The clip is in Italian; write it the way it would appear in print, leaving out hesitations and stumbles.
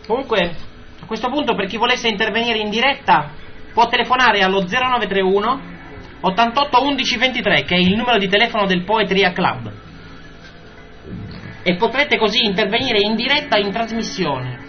Comunque, a questo punto, per chi volesse intervenire in diretta, può telefonare allo 0931 88 11 23, che è il numero di telefono del Poetria Club. E potrete così intervenire in diretta in trasmissione.